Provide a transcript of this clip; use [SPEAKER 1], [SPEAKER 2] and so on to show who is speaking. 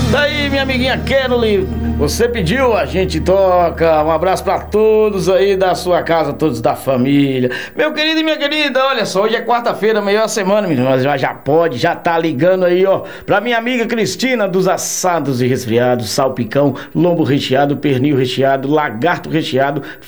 [SPEAKER 1] Daí, minha amiguinha Keroli, você pediu, a gente toca. Um abraço pra todos aí da sua casa, todos da família. Meu querido e minha querida, olha só, hoje é quarta-feira, meio da semana, mas já tá ligando aí, ó, pra minha amiga Cristina dos assados e resfriados, salpicão, lombo recheado, pernil recheado, lagarto recheado,